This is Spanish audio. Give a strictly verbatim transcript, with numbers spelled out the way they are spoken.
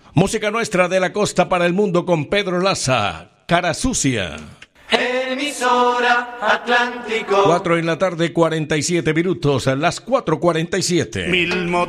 Música nuestra de la costa para el mundo con Pedro Laza, Cara Sucia. Emisora Atlántico. Cuatro en la tarde, cuarenta y siete minutos, a las cuatro cuarenta y siete. Mil motivos